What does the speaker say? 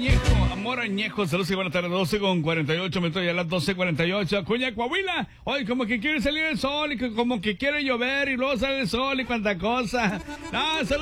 amor añejo. Saludos y buenas tardes. 12:48 ya las 12:48. Acuña, Coahuila. Hoy como que quiere salir el sol y que como que quiere llover y luego sale el sol y cuanta cosa. No, saludos.